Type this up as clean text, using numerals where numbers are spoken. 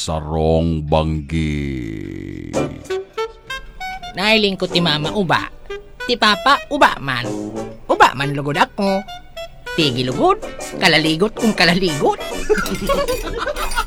sarong banggi. Nahiling ko ti mama uba, ti papa uba man lugod ako. Tigi lugod, kalaligot kung kalaligot.